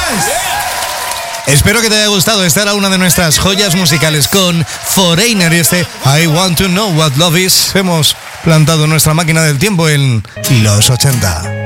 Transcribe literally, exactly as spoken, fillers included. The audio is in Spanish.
Espero que te haya gustado. Esta era una de nuestras joyas musicales con Foreigner y este I Want to Know What Love Is. Hemos plantado nuestra máquina del tiempo en los ochenta.